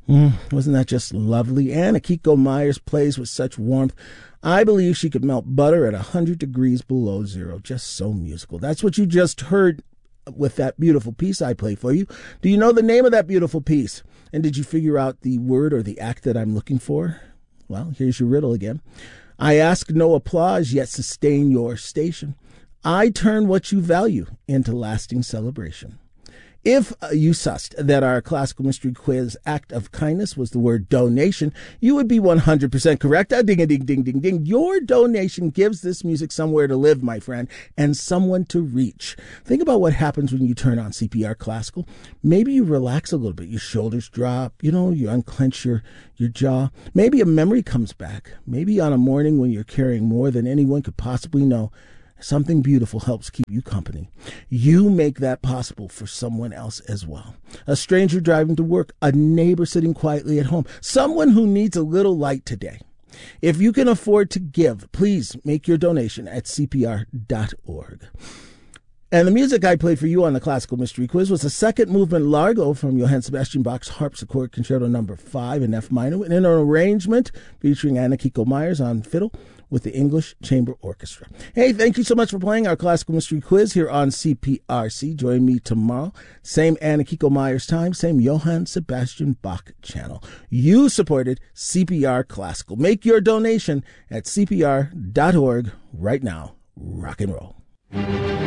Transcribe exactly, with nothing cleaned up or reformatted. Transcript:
Mm, wasn't that just lovely? Anna Kiko Myers plays with such warmth. I believe she could melt butter at one hundred degrees below zero. Just so musical. That's what you just heard with that beautiful piece I play for you. Do you know the name of that beautiful piece? And did you figure out the word or the act that I'm looking for? Well, here's your riddle again. I ask no applause, yet sustain your station. I turn what you value into lasting celebration. If uh, you sussed that our classical mystery quiz act of kindness was the word donation, you would be one hundred percent correct. Ah, ding, a ding, ding, ding, ding. Your donation gives this music somewhere to live, my friend, and someone to reach. Think about what happens when you turn on C P R Classical. Maybe you relax a little bit. Your shoulders drop. You know, you unclench your, your jaw. Maybe a memory comes back. Maybe on a morning when you're carrying more than anyone could possibly know, something beautiful helps keep you company. You make that possible for someone else as well. A stranger driving to work, a neighbor sitting quietly at home, someone who needs a little light today. If you can afford to give, please make your donation at C P R dot org. And the music I played for you on the Classical Mystery Quiz was the second movement Largo from Johann Sebastian Bach's Harpsichord Concerto number five in F minor, in an arrangement featuring Anna Kiko Myers on fiddle with the English Chamber Orchestra. Hey, thank you so much for playing our Classical Mystery Quiz here on C P R C. Join me tomorrow. Same Anna Kiko Myers time, same Johann Sebastian Bach channel. You supported C P R Classical. Make your donation at C P R dot org right now. Rock and roll.